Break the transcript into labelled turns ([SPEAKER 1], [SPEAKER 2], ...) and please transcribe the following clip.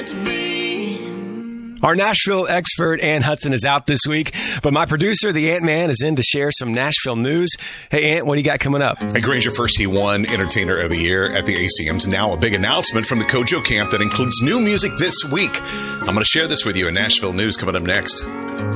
[SPEAKER 1] Our Nashville expert, Ann Hudson, is out this week, but my producer, the Ant-Man, is in to share some Nashville news. Hey, Ant, what do you got coming up?
[SPEAKER 2] At Granger First, he won Entertainer of the Year at the ACMs. Now a big announcement from the Kojo camp that includes new music this week. I'm going to share this with you in Nashville news coming up next.